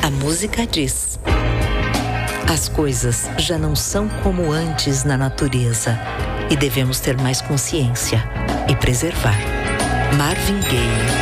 A música diz: as coisas já não são como antes na natureza e devemos ter mais consciência e preservar. Marvin Gaye.